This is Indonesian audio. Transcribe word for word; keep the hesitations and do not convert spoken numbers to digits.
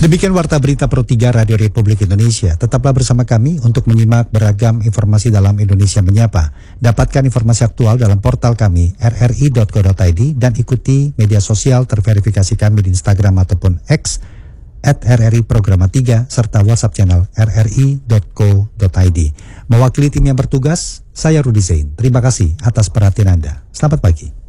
Demikian Warta Berita Pro tiga Radio Republik Indonesia. Tetaplah bersama kami untuk menyimak beragam informasi dalam Indonesia Menyapa. Dapatkan informasi aktual dalam portal kami r r i dot co dot i d dan ikuti media sosial terverifikasi kami di Instagram ataupun X at r r i programa tiga serta WhatsApp channel r r i dot co dot i d. Mewakili tim yang bertugas, saya Rudi Zain. Terima kasih atas perhatian Anda. Selamat pagi.